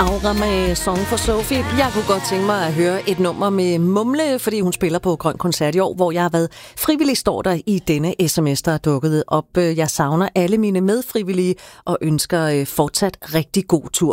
Aura med Song for Sophie. Jeg kunne godt tænke mig at høre et nummer med Mumle, fordi hun spiller på Grøn Koncert i år, hvor jeg har været frivillig, står der i denne sms, der er dukket op. Jeg savner alle mine medfrivillige og ønsker fortsat rigtig god tur.